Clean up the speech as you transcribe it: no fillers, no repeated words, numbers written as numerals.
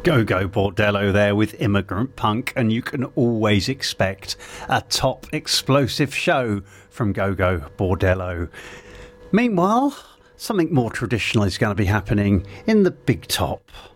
Go-Go Bordello there with Immigrant Punk, and you can always expect a top explosive show from Go-Go Bordello. Meanwhile, something more traditional is going to be happening in the Big Top.